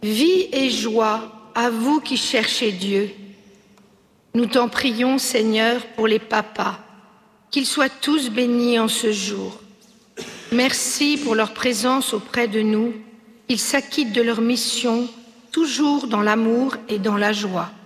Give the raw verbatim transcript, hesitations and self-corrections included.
Vie et joie à vous qui cherchez Dieu. Nous t'en prions, Seigneur, pour les papas, qu'ils soient tous bénis en ce jour. Merci pour leur présence auprès de nous, qu'ils s'acquittent de leur mission, toujours dans l'amour et dans la joie.